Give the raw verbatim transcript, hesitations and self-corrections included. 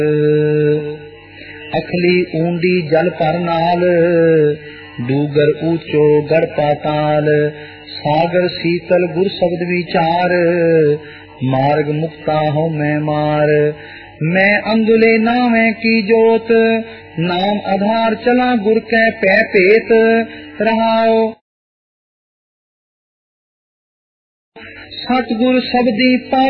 अखली ऊंडी जल पर नाल, डूगर ऊंचो गढ़ पाताल। सागर शीतल गुर शब्द विचार, मार्ग मुक्ता हो मैं मार। मैं अंगुले नावे की जोत, नाम आधार चला गुर कै पै पेत। रहाओ सतगुर शब्दी